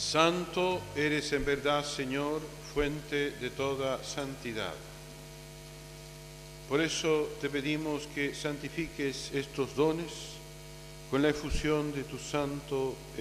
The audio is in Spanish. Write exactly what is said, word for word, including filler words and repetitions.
Santo eres en verdad, Señor, fuente de toda santidad. Por eso te pedimos que santifiques estos dones con la efusión de tu Santo Espíritu.